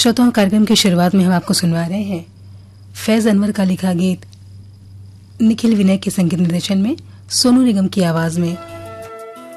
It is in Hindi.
श्रोताओं, कार्यक्रम की शुरुआत में हम आपको सुनवा रहे हैं फैज अनवर का लिखा गीत निखिल विनय के संगीत निर्देशन में सोनू निगम की आवाज में।